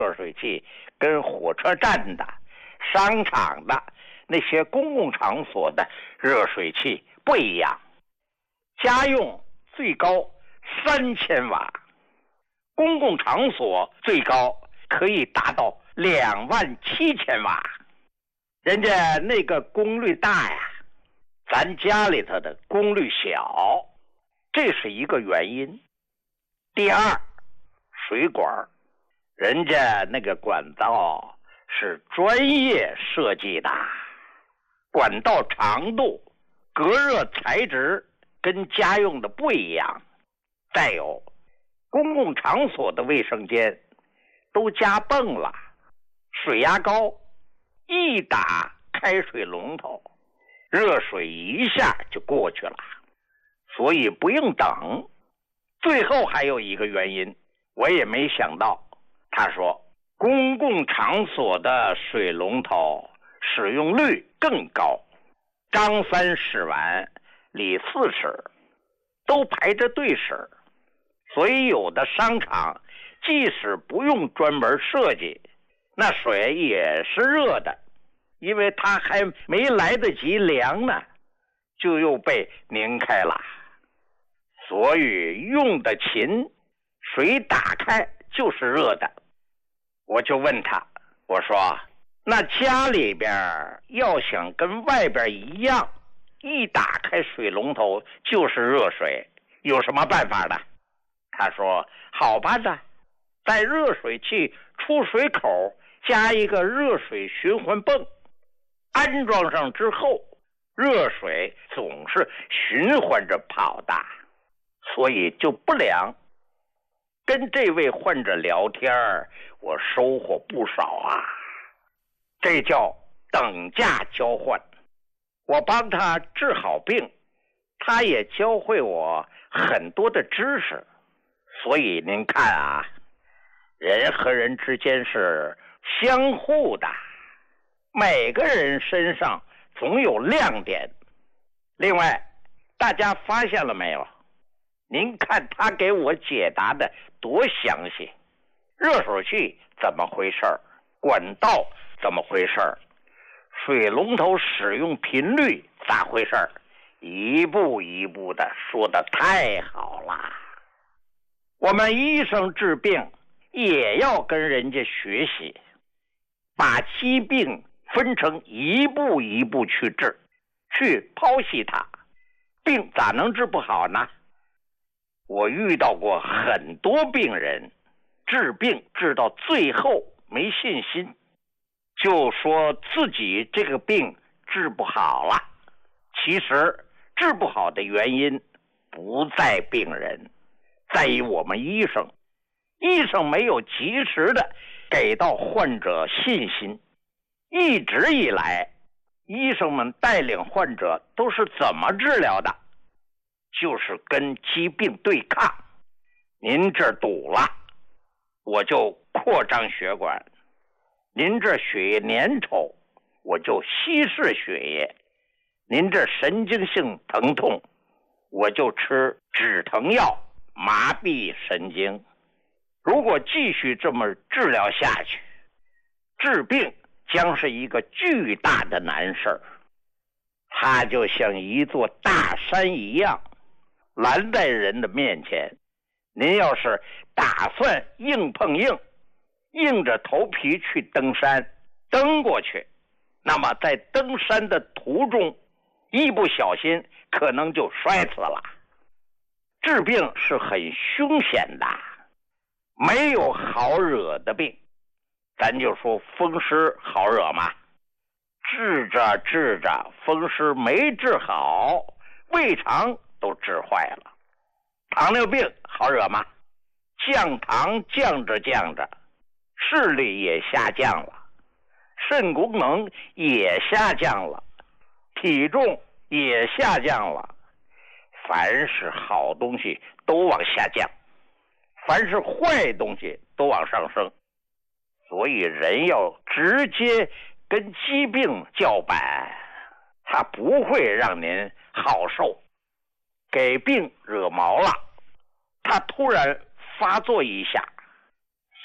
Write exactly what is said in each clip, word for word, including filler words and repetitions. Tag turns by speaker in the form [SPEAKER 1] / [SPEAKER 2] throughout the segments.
[SPEAKER 1] 热水器跟火车站的、商场的那些公共场所的热水器不一样，家用最高三千瓦，公共场所最高可以达到两万七千瓦。人家那个功率大呀，咱家里头的功率小，这是一个原因。第二，水管，人家那个管道是专业设计的，管道长度、隔热材质跟家用的不一样。再有，公共场所的卫生间都加泵了，水压高，一打开水龙头，热水一下就过去了，所以不用等。最后还有一个原因，我也没想到，他说公共场所的水龙头使用率更高，张三使完李四使，都排着队使，所以有的商场即使不用专门设计，那水也是热的，因为它还没来得及凉呢，就又被拧开了。所以用的勤，水打开就是热的。我就问他，我说那家里边要想跟外边一样，一打开水龙头就是热水，有什么办法呢？他说好办的，在热水器出水口加一个热水循环泵，安装上之后，热水总是循环着跑的，所以就不凉。跟这位患者聊天，我收获不少啊。这叫等价交换，我帮他治好病，他也教会我很多的知识。所以您看啊，人和人之间是相互的，每个人身上总有亮点。另外，大家发现了没有？您看他给我解答的多详细，热水器怎么回事，管道怎么回事，水龙头使用频率咋回事，一步一步的说得太好了。我们医生治病也要跟人家学习，把疾病分成一步一步去治，去剖析它，病咋能治不好呢？我遇到过很多病人，治病治到最后没信心，就说自己这个病治不好了。其实治不好的原因不在病人，在于我们医生。医生没有及时的给到患者信心。一直以来，医生们带领患者都是怎么治疗的？就是跟疾病对抗。您这儿堵了，我就扩张血管；您这血液粘稠，我就稀释血液；您这神经性疼痛，我就吃止疼药麻痹神经。如果继续这么治疗下去，治病将是一个巨大的难事儿。它就像一座大山一样，拦在人的面前。您要是打算硬碰硬，硬着头皮去登山，登过去，那么在登山的途中，一不小心可能就摔死了。治病是很凶险的，没有好惹的病。咱就说风湿好惹吗？治着治着，风湿没治好，胃肠都治坏了。糖尿病好惹吗？降糖降着降着，视力也下降了，肾功能也下降了，体重也下降了。凡是好东西都往下降，凡是坏东西都往上升。所以人要直接跟疾病叫板，他不会让您好受。给病惹毛了，他突然发作一下，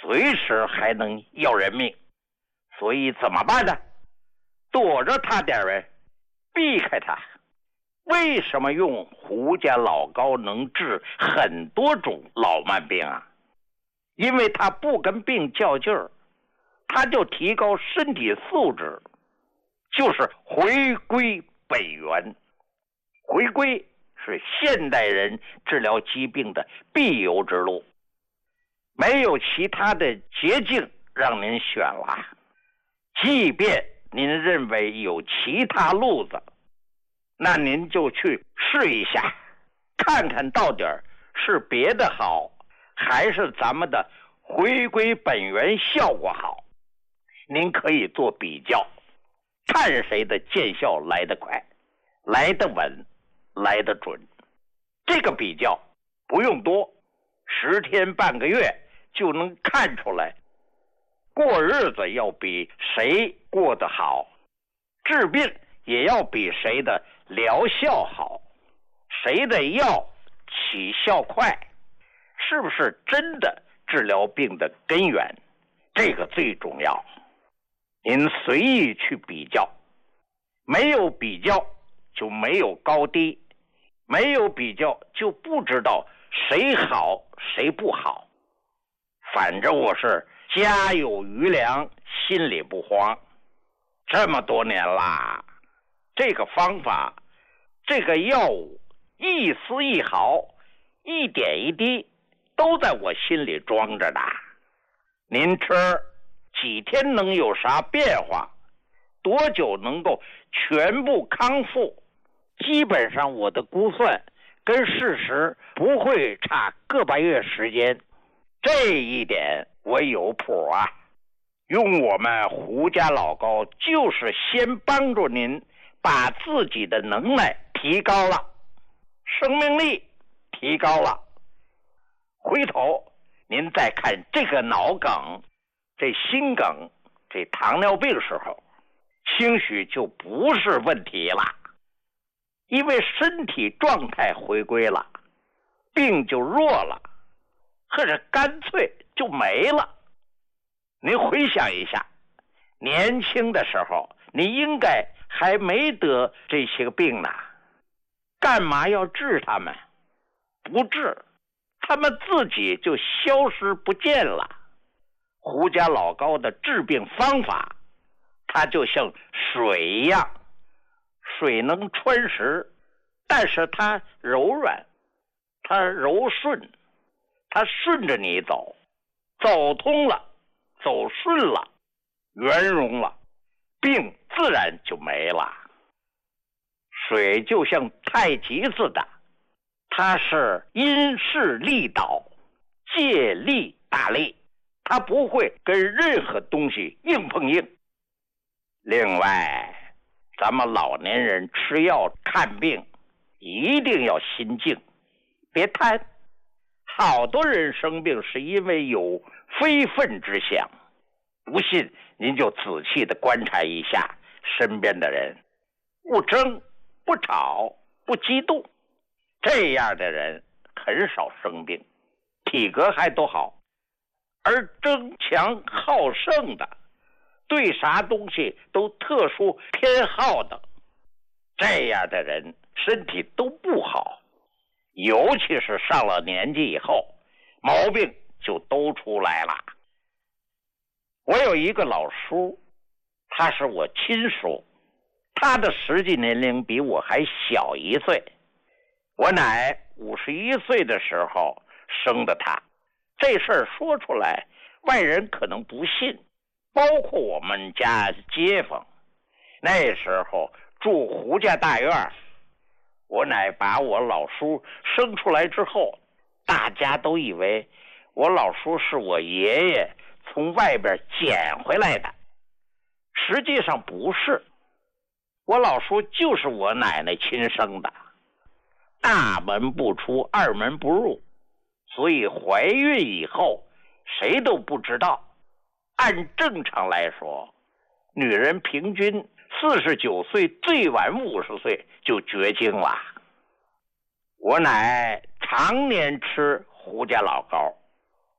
[SPEAKER 1] 随时还能要人命，所以怎么办呢？躲着他点人，避开他。为什么用胡家老高能治很多种老慢病啊？因为他不跟病较劲儿，他就提高身体素质，就是回归本源。回归是现代人治疗疾病的必由之路，没有其他的捷径让您选了。即便您认为有其他路子，那您就去试一下，看看到底是别的好，还是咱们的回归本源效果好。您可以做比较，看谁的见效来得快，来得稳，来得准。这个比较不用多，十天半个月就能看出来，过日子要比谁过得好，治病也要比谁的疗效好，谁的药起效快，是不是真的治疗病的根源，这个最重要。您随意去比较，没有比较就没有高低，没有比较就不知道谁好谁不好。反正我是家有余粮，心里不慌。这么多年啦，这个方法，这个药物，一丝一毫，一点一滴，都在我心里装着呢。您吃几天能有啥变化？多久能够全部康复？基本上我的估算跟事实不会差个把月时间，这一点我有谱啊。用我们胡家老高，就是先帮助您把自己的能耐提高了，生命力提高了，回头您再看这个脑梗，这心梗，这糖尿病时候，兴许就不是问题了，因为身体状态回归了，病就弱了，或者干脆就没了。您回想一下，年轻的时候你应该还没得这些个病呢，干嘛要治他们？不治，他们自己就消失不见了。胡家老高的治病方法，它就像水一样，水能穿石，但是它柔软，它柔顺，它顺着你走，走通了，走顺了，圆融了，病自然就没了。水就像太极似的，它是因势利导，借力打力，它不会跟任何东西硬碰硬。另外，咱们老年人吃药看病一定要心静，别贪。好多人生病是因为有非分之想，不信您就仔细的观察一下身边的人，不争不吵不激动，这样的人很少生病，体格还都好。而争强好胜的，对啥东西都特殊偏好的，这样的人身体都不好，尤其是上了年纪以后，毛病就都出来了。我有一个老叔，他是我亲叔，他的实际年龄比我还小一岁。我奶五十一岁的时候生的他，这事儿说出来，外人可能不信，包括我们家街坊。那时候住胡家大院，我奶把我老叔生出来之后，大家都以为我老叔是我爷爷从外边捡回来的，实际上不是，我老叔就是我奶奶亲生的，大门不出二门不入，所以怀孕以后谁都不知道。按正常来说，女人平均四十九岁，最晚五十岁就绝经了。我奶常年吃胡家老高，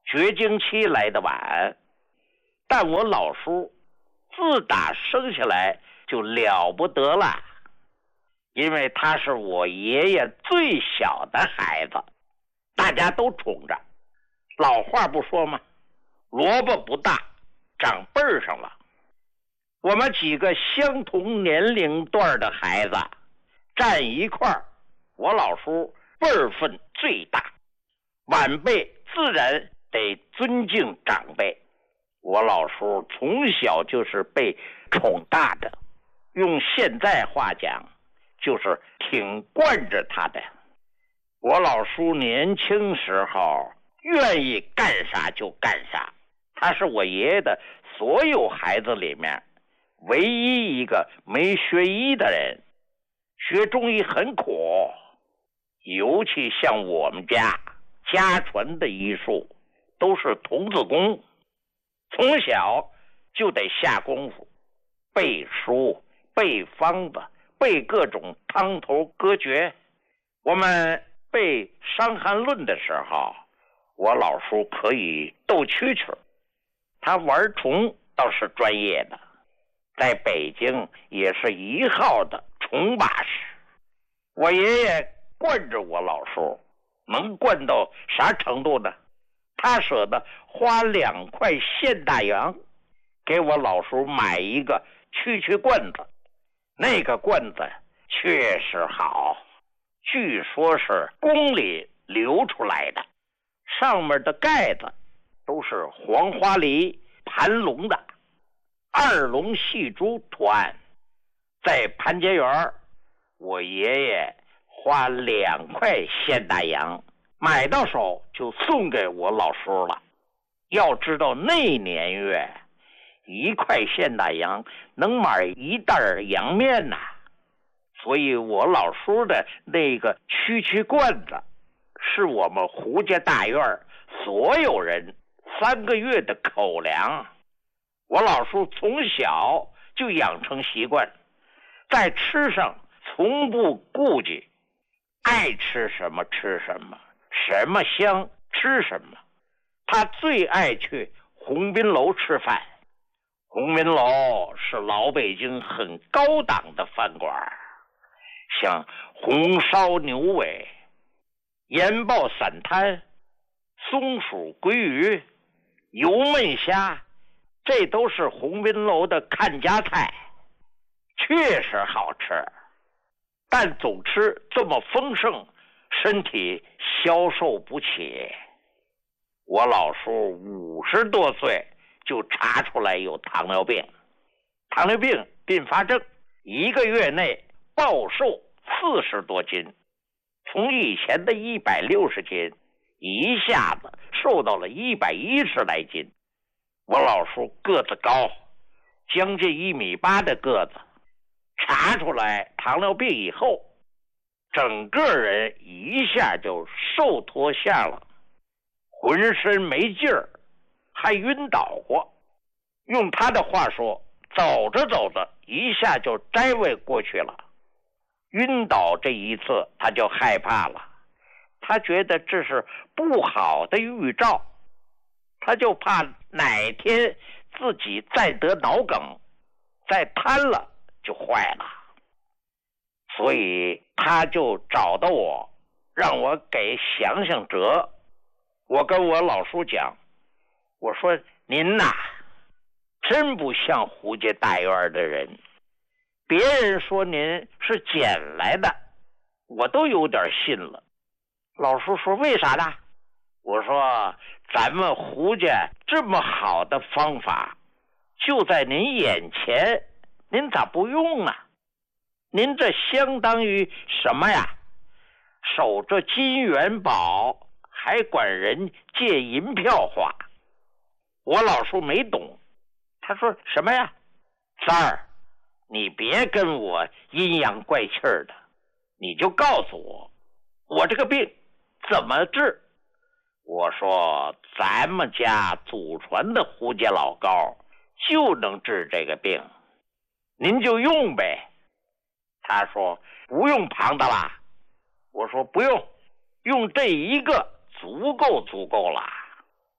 [SPEAKER 1] 绝经期来得晚，但我老叔自打生下来就了不得了，因为他是我爷爷最小的孩子，大家都宠着。老话不说吗？萝卜不大，长辈儿上了。我们几个相同年龄段的孩子站一块儿，我老叔辈分最大，晚辈自然得尊敬长辈。我老叔从小就是被宠大的，用现在话讲就是挺惯着他的。我老叔年轻时候愿意干啥就干啥，他是我爷爷的所有孩子里面唯一一个没学医的人。学中医很苦，尤其像我们家家传的医术都是童子功，从小就得下功夫背书背方子背各种汤头歌诀。我们背《伤寒论》的时候，我老叔可以斗蛐蛐，他玩虫倒是专业的，在北京也是一号的虫把式。我爷爷惯着我老叔，能惯到啥程度呢？他舍得花两块现大洋给我老叔买一个蛐蛐罐子，那个罐子确实好，据说是宫里流出来的，上面的盖子都是黄花梨盘龙的，二龙戏珠图案。在盘结园，我爷爷花两块现大洋买到手就送给我老叔了。要知道那年月一块现大洋能买一袋洋面呐、啊，所以我老叔的那个蛐蛐罐子是我们胡家大院所有人三个月的口粮。我老叔从小就养成习惯，在吃上从不顾忌，爱吃什么吃什么，什么香吃什么。他最爱去鸿宾楼吃饭，鸿宾楼是老北京很高档的饭馆，像红烧牛尾、盐爆散摊、松鼠鲑鱼、油焖虾，这都是鸿宾楼的看家菜，确实好吃。但总吃这么丰盛，身体消受不起。我老叔五十多岁就查出来有糖尿病，糖尿病并发症，一个月内暴瘦四十多斤，从以前的一百六十斤一下子瘦到了一百一十来斤。我老叔个子高，将近一米八的个子，查出来糖尿病以后，整个人一下就瘦脱相了，浑身没劲儿，还晕倒过。用他的话说，走着走着一下就摘位过去了。晕倒这一次他就害怕了，他觉得这是不好的预兆，他就怕哪天自己再得脑梗，再瘫了就坏了。所以他就找到我，让我给想想辙。我跟我老叔讲，我说您呐，真不像胡家大院的人，别人说您是捡来的，我都有点信了。老叔说为啥呢？我说咱们胡家这么好的方法就在您眼前，您咋不用呢？您这相当于什么呀？守着金元宝还管人借银票花。我老叔没懂，他说什么呀？三儿，你别跟我阴阳怪气儿的，你就告诉我，我这个病怎么治？我说咱们家祖传的胡家老膏就能治这个病，您就用呗。他说不用旁的啦。我说不用，用这一个足够足够了。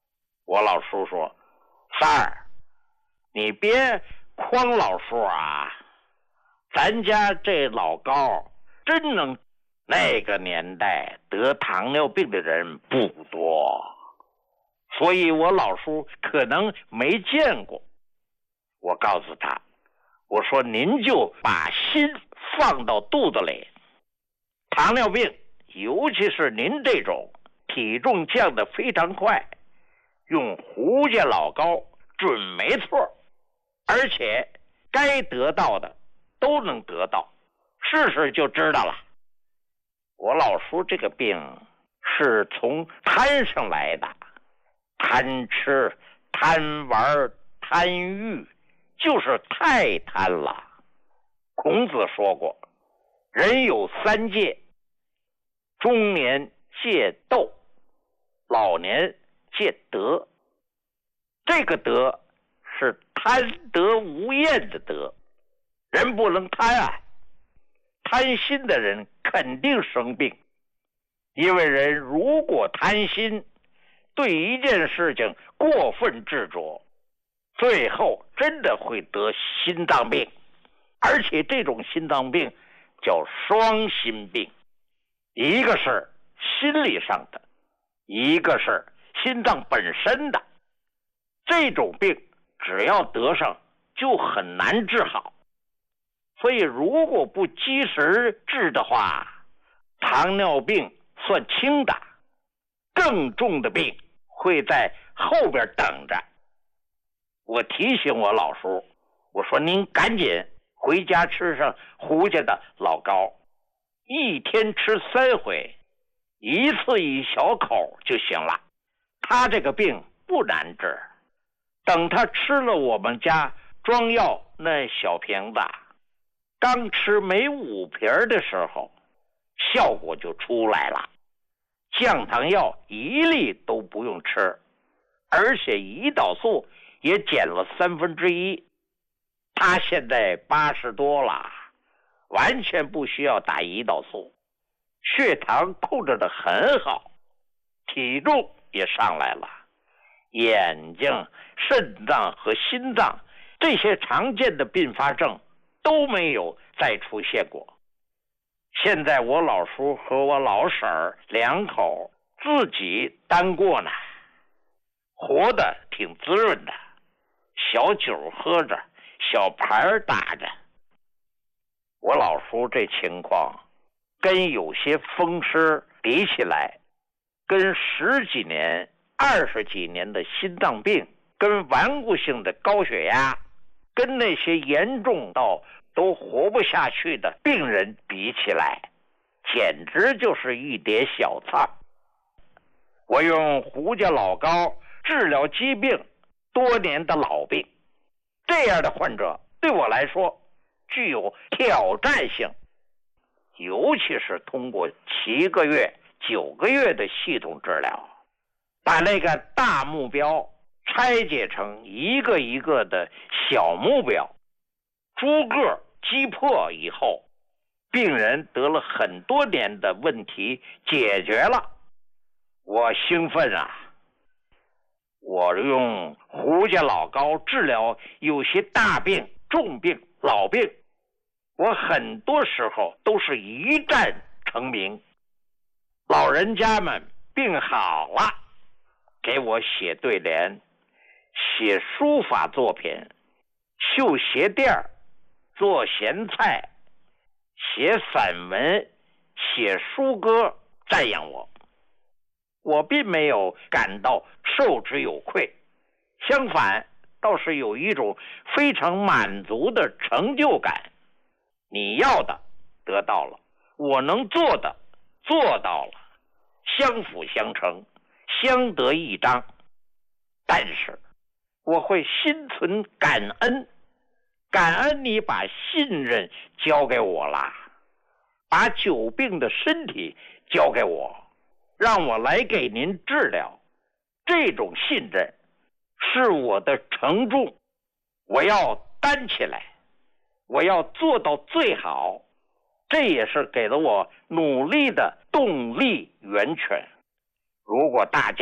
[SPEAKER 1] 我老叔说：“三儿，你别诓老叔啊，咱家这老高真能。那个年代得糖尿病的人不多，所以我老叔可能没见过。”我告诉他，我说您就把心放到肚子里，糖尿病尤其是您这种体重降得非常快，用胡家老高准没错，而且该得到的都能得到，试试就知道了。我老叔这个病是从贪上来的，贪吃、贪玩、贪欲，就是太贪了。孔子说过，人有三戒：中年戒斗，老年戒德。这个德是贪得无厌的德，人不能贪啊。贪心的人肯定生病，因为人如果贪心，对一件事情过分执着，最后真的会得心脏病，而且这种心脏病叫双心病，一个是心理上的，一个是心脏本身的。这种病只要得上就很难治好，所以如果不及时治的话，糖尿病算轻的，更重的病会在后边等着。我提醒我老叔，我说您赶紧回家吃上胡家的老高，一天吃三回，一次一小口就行了。他这个病不难治，等他吃了我们家装药那小瓶子，刚吃没五瓶的时候，效果就出来了。降糖药一粒都不用吃，而且胰岛素也减了三分之一。他现在八十多了，完全不需要打胰岛素，血糖控制得很好，体重也上来了，眼睛、肾脏和心脏这些常见的并发症都没有再出现过。现在我老叔和我老婶儿两口自己单过呢，活得挺滋润的，小酒喝着，小牌打着。我老叔这情况跟有些风湿比起来，跟十几年、二十几年的心脏病，跟顽固性的高血压，跟那些严重到都活不下去的病人比起来，简直就是一碟小菜。我用胡家老高治疗疾病多年的老病，这样的患者对我来说具有挑战性，尤其是通过七个月、九个月的系统治疗，把那个大目标拆解成一个一个的小目标，逐个击破以后，病人得了很多年的问题解决了。我兴奋啊！我用胡家老高治疗有些大病、重病、老病，我很多时候都是一战成名。老人家们病好了，给我写对联，写书法作品，绣鞋垫，做咸菜，写散文，写书歌，赞扬我。我并没有感到受之有愧，相反，倒是有一种非常满足的成就感。你要的得到了，我能做的做到了，相辅相成，相得益彰。但是我会心存感恩，感恩你把信任交给我了，把久病的身体交给我，让我来给您治疗。这种信任是我的承重，我要担起来，我要做到最好，这也是给了我努力的动力源泉。如果大家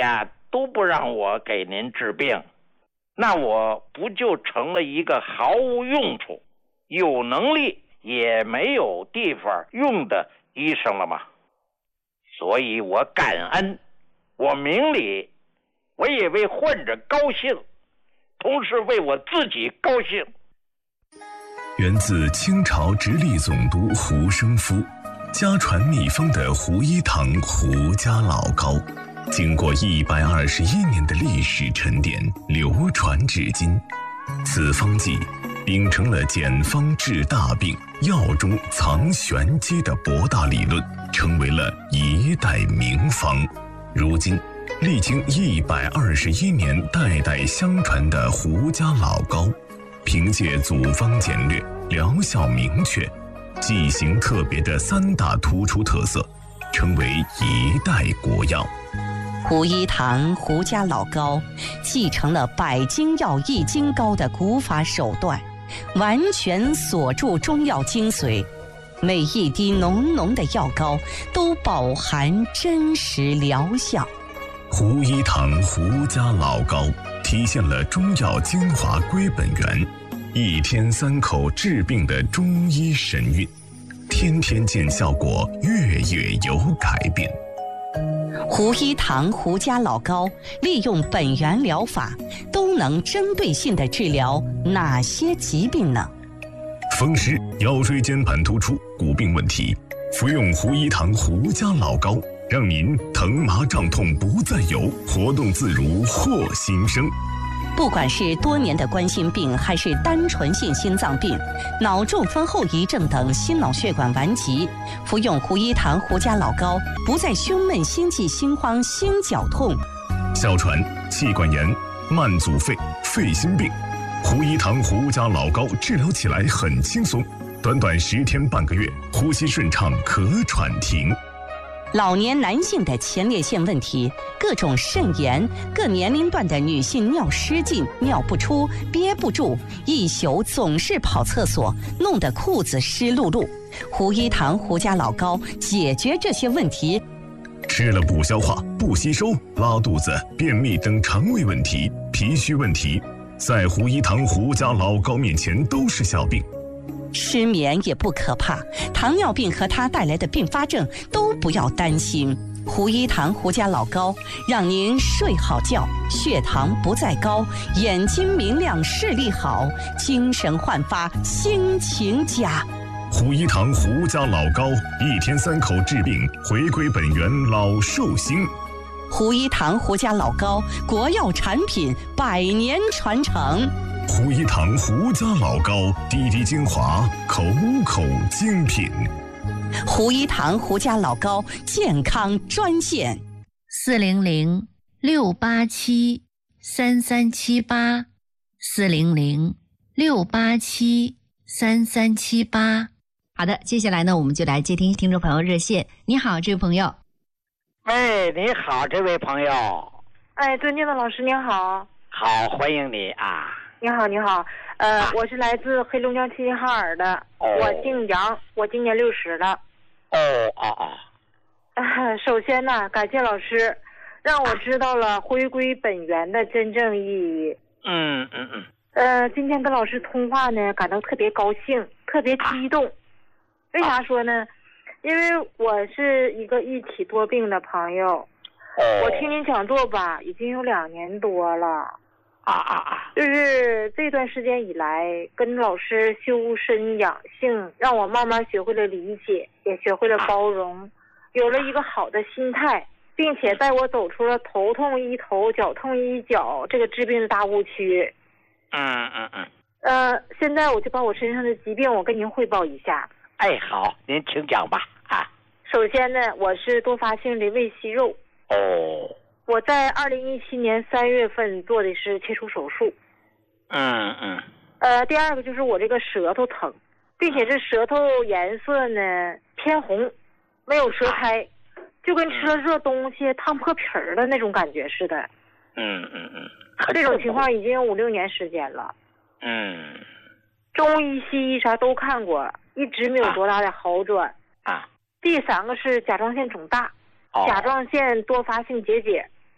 [SPEAKER 1] 都不让我给您治病，那我不就成了一个毫无用处、有能力也没有地方用的医生了吗？所以我感恩，我明理，我也为患者高兴，同时为我自己高兴。
[SPEAKER 2] 源自清朝直隶总督胡生夫，家传秘方的胡一堂胡家老膏，经过一百二十一年的历史沉淀，流传至今。此方剂秉承了简方治大病、药中藏玄机的博大理论，成为了一代名方。如今历经一百二十一年代代相传的胡家老膏，凭借组方简略、疗效明确、剂型特别的三大突出特色，成为一代国药。
[SPEAKER 3] 胡一堂胡家老膏继承了百金药益精膏的古法手段，完全锁住中药精髓，每一滴浓浓的药膏都饱含真实疗效。
[SPEAKER 2] 胡一堂胡家老膏体现了中药精华归本源，一天三口治病的中医神韵，天天见效果，月月有改变。
[SPEAKER 3] 胡一堂胡家老膏利用本源疗法，都能针对性地治疗哪些疾病呢？
[SPEAKER 2] 风湿、腰椎间盘突出、骨病问题，服用胡一堂胡家老膏，让您疼麻胀痛不再有，活动自如获新生。
[SPEAKER 3] 不管是多年的冠心病，还是单纯性心脏病、脑中风后遗症等心脑血管顽疾，服用胡一堂胡家老膏，不再胸闷、心悸、心慌、心绞痛。
[SPEAKER 2] 哮喘、气管炎、慢阻肺、肺心病，胡一堂胡家老膏治疗起来很轻松，短短十天半个月，呼吸顺畅，咳喘停。
[SPEAKER 3] 老年男性的前列腺问题，各种肾炎，各年龄段的女性尿失禁、尿不出、憋不住，一宿总是跑厕所，弄得裤子湿漉漉。胡一堂胡家老膏解决这些问题。
[SPEAKER 2] 吃了不消化、不吸收、拉肚子、便秘等肠胃问题、脾虚问题，在胡一堂胡家老膏面前都是小病。
[SPEAKER 3] 失眠也不可怕，糖尿病和它带来的并发症都不要担心。胡一堂胡家老膏让您睡好觉，血糖不再高，眼睛明亮，视力好，精神焕发，心情佳。
[SPEAKER 2] 胡一堂胡家老膏，一天三口治病，回归本源，老寿星。
[SPEAKER 3] 胡一堂胡家老膏，国药产品，百年传承。
[SPEAKER 2] 胡一堂胡家老膏，滴滴精华，口口精品。
[SPEAKER 3] 胡一堂胡家老膏健康专线：
[SPEAKER 4] 四零零六八七三三七八，四零零六八七三三七八。
[SPEAKER 5] 好的，接下来呢，我们就来接听听众朋友热线。你好，这位朋友。
[SPEAKER 1] 喂，你好，这位朋友。
[SPEAKER 6] 哎，尊敬的老师您好。
[SPEAKER 1] 好，欢迎你啊。
[SPEAKER 6] 你好，你好，呃，
[SPEAKER 1] 啊、
[SPEAKER 6] 我是来自黑龙江齐齐哈尔的，
[SPEAKER 1] 哦、
[SPEAKER 6] 我姓杨，我今年六十了。
[SPEAKER 1] 哦哦哦。
[SPEAKER 6] 呃，首先呢，感谢老师，让我知道了回归本源的真正意义。
[SPEAKER 1] 嗯嗯嗯。
[SPEAKER 6] 呃，今天跟老师通话呢，感到特别高兴，特别激动。啊、为啥说呢？因为我是一个一体多病的朋友，
[SPEAKER 1] 哦、
[SPEAKER 6] 我听您讲座吧，已经有两年多了。
[SPEAKER 1] 啊啊啊！
[SPEAKER 6] 就是这段时间以来，跟老师修身养性，让我慢慢学会了理解，也学会了包容，有了一个好的心态，并且带我走出了头痛医头、脚痛医脚这个治病的大误区。
[SPEAKER 1] 嗯嗯嗯。
[SPEAKER 6] 呃，现在我就把我身上的疾病，我跟您汇报一下。
[SPEAKER 1] 哎，好，您请讲吧。啊。
[SPEAKER 6] 首先呢，我是多发性的胃息肉。
[SPEAKER 1] 哦。
[SPEAKER 6] 我在二零一七年三月份做的是切除手术。
[SPEAKER 1] 嗯嗯。
[SPEAKER 6] 呃，第二个就是我这个舌头疼，并且这舌头颜色呢偏红，没有舌苔，就跟吃了热东西烫破皮儿的那种感觉似的。
[SPEAKER 1] 嗯嗯嗯。
[SPEAKER 6] 这种情况已经有五六年时间了。
[SPEAKER 1] 嗯。
[SPEAKER 6] 中医西医啥都看过，一直没有多大的好转。
[SPEAKER 1] 啊。
[SPEAKER 6] 第三个是甲状腺肿大，
[SPEAKER 1] 哦、
[SPEAKER 6] 甲状腺多发性结节。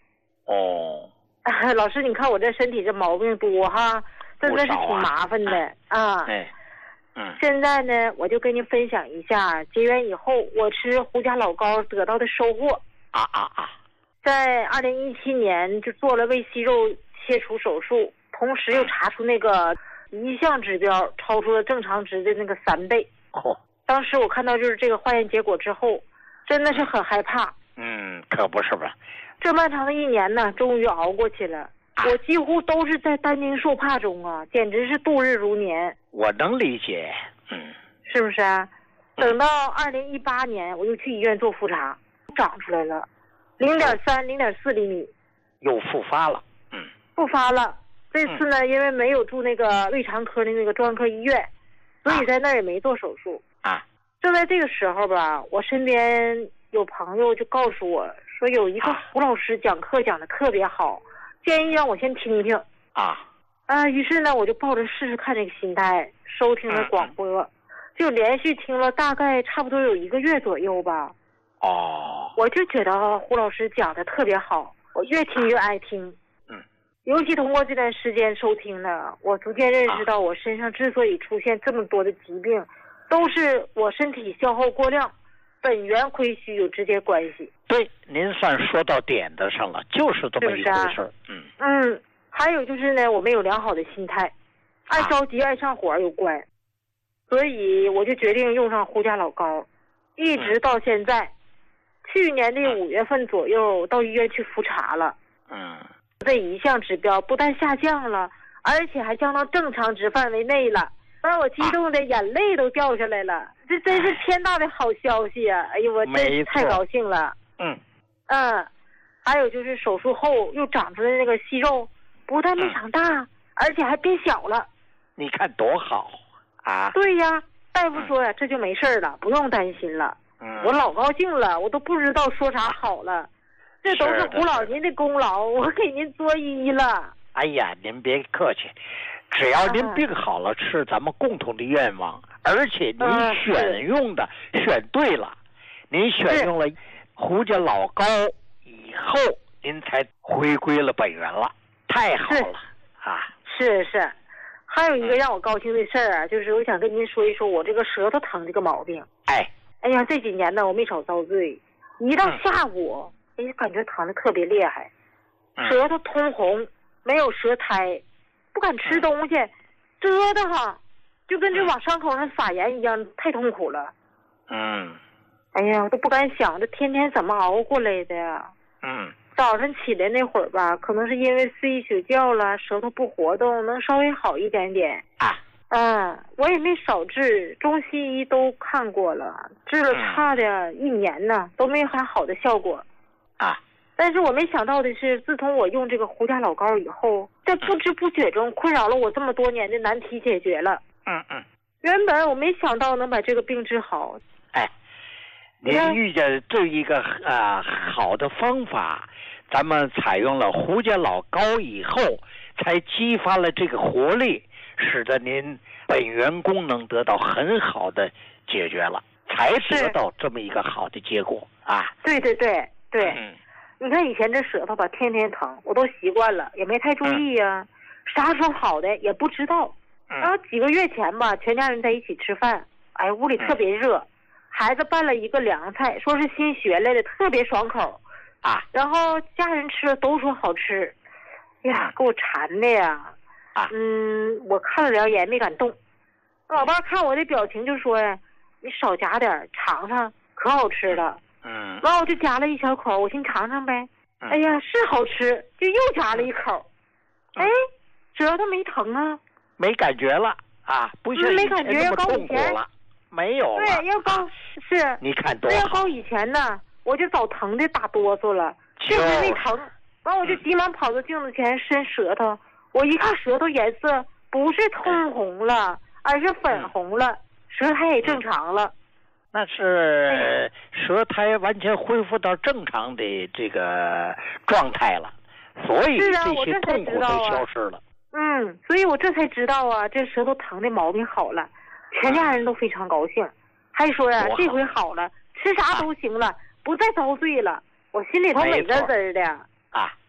[SPEAKER 1] 哦，
[SPEAKER 6] 老师，你看我这身体这毛病多哈，真的是挺麻烦的啊。
[SPEAKER 1] 哎，嗯。
[SPEAKER 6] 现在呢，我就跟您分享一下结缘以后我吃胡家老膏得到的收获。
[SPEAKER 1] 啊啊啊！
[SPEAKER 6] 在二零一七年就做了胃息肉切除手术，同时又查出那个一项指标超出了正常值的那个三倍。
[SPEAKER 1] 哦。
[SPEAKER 6] 当时我看到就是这个化验结果之后，真的是很害怕。
[SPEAKER 1] 嗯，可不是吧？
[SPEAKER 6] 这漫长的一年呢，终于熬过去了。啊、我几乎都是在担惊受怕中啊，简直是度日如年。
[SPEAKER 1] 我能理解，嗯，
[SPEAKER 6] 是不是啊？等到二零一八年，我又去医院做复查，长出来了，零点三、零点四厘米，
[SPEAKER 1] 又复发了。嗯，
[SPEAKER 6] 复发了。这次呢，因为没有住那个胃肠科的那个专科医院，所以在那儿也没做手术。
[SPEAKER 1] 啊，
[SPEAKER 6] 就在这个时候吧，我身边有朋友就告诉我说，有一个胡老师讲课讲的特别好，建议让我先听听。
[SPEAKER 1] 啊
[SPEAKER 6] 啊，于是呢，我就抱着试试看这个心态，收听了广播，嗯、就连续听了大概差不多有一个月左右吧。
[SPEAKER 1] 哦，
[SPEAKER 6] 我就觉得胡老师讲的特别好，我越听越爱听。
[SPEAKER 1] 嗯，
[SPEAKER 6] 尤其通过这段时间收听呢，我逐渐认识到我身上之所以出现这么多的疾病，都是我身体消耗过量、本源亏虚有直接关系。
[SPEAKER 1] 对，您算说到点子上了，就是这么一回事。
[SPEAKER 6] 啊、嗯嗯，还有就是呢，我没有良好的心态，爱着急、爱上火有关，所以我就决定用上胡家老膏，一直到现在。嗯、去年的五月份左右到医院去复查了，
[SPEAKER 1] 嗯，
[SPEAKER 6] 这一项指标不但下降了，而且还降到正常值范围内了。把我激动的眼泪都掉下来了，啊、这真是天大的好消息啊！哎呦，我真太高兴了。
[SPEAKER 1] 嗯
[SPEAKER 6] 嗯，还有就是手术后又长出来那个息肉，不但没长大，嗯、而且还变小了。
[SPEAKER 1] 你看多好啊！
[SPEAKER 6] 对呀，大夫说呀，嗯、这就没事了，不用担心了。
[SPEAKER 1] 嗯，
[SPEAKER 6] 我老高兴了，我都不知道说啥好了。这都是胡老您的功劳，我给您作揖了。
[SPEAKER 1] 哎呀，您别客气。只要您病好了，是咱们共同的愿望，而且您选用的、嗯、选对了，您选用了胡家老膏以后，您才回归了本源了，太好了啊！
[SPEAKER 6] 是是，还有一个让我高兴的事儿啊，就是我想跟您说一说我这个舌头疼这个毛病。
[SPEAKER 1] 哎，
[SPEAKER 6] 哎呀，这几年呢，我没少遭罪，一到下午，哎、嗯，感觉疼得特别厉害，舌头通红，没有舌苔。不敢吃东西，折腾哈，就跟这往伤口上撒盐一样，太痛苦了。
[SPEAKER 1] 嗯，
[SPEAKER 6] 哎呀，我都不敢想，这天天怎么熬过来的呀？
[SPEAKER 1] 嗯，
[SPEAKER 6] 早晨起来那会儿吧，可能是因为睡一宿觉了，舌头不活动，能稍微好一点点。
[SPEAKER 1] 啊，
[SPEAKER 6] 嗯，我也没少治，中西医都看过了，治了差的一年呢，都没啥好的效果。
[SPEAKER 1] 啊。
[SPEAKER 6] 但是我没想到的是，自从我用这个胡家老膏以后，在不知不觉中困扰了我这么多年的难题解决了。
[SPEAKER 1] 嗯嗯。
[SPEAKER 6] 原本我没想到能把这个病治好。
[SPEAKER 1] 哎，您遇见这一个呃好的方法，咱们采用了胡家老膏以后，才激发了这个活力，使得您本源功能得到很好的解决了，才得到这么一个好的结果啊。
[SPEAKER 6] 对对对对。
[SPEAKER 1] 嗯。
[SPEAKER 6] 你看以前这舌头吧，天天疼，我都习惯了，也没太注意呀、啊。嗯、啥时候好的也不知道。
[SPEAKER 1] 嗯、
[SPEAKER 6] 然后几个月前吧，全家人在一起吃饭，哎，屋里特别热，嗯、孩子拌了一个凉菜，说是新学来的，特别爽口。
[SPEAKER 1] 啊。
[SPEAKER 6] 然后家人吃了都说好吃，哎呀，给我馋的呀。
[SPEAKER 1] 啊。
[SPEAKER 6] 嗯，我看了两眼没敢动。老爸看我的表情就说呀：“你少夹点，尝尝，可好吃了。”
[SPEAKER 1] 嗯，
[SPEAKER 6] 然后我就夹了一小口，我先尝尝呗。
[SPEAKER 1] 嗯、
[SPEAKER 6] 哎呀，是好吃，就又夹了一口。
[SPEAKER 1] 嗯、
[SPEAKER 6] 哎，舌头没疼啊，
[SPEAKER 1] 没感觉了啊，不像以前那么痛苦了，没有了。
[SPEAKER 6] 对，要高、啊、是。
[SPEAKER 1] 你看多好。
[SPEAKER 6] 要高以前呢，我就早疼的打哆嗦了，确实没疼。完我就急忙跑到镜子前伸舌头，嗯、我一看舌头颜色不是通红了，而是粉红了，舌苔也正常了。
[SPEAKER 1] 那是舌苔完全恢复到正常的这个状态了，所以这些痛苦都消失了。
[SPEAKER 6] 啊、嗯，所以我这才知道啊，这舌头疼的毛病好了，全家人都非常高兴，还说呀、啊，这回好了，吃啥都行了，啊、不再遭罪了。我心里头美滋滋的。
[SPEAKER 1] 啊，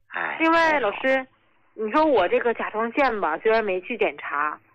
[SPEAKER 1] 哎。
[SPEAKER 6] 另外，老师，你说我这个甲状腺吧，虽然没去检查，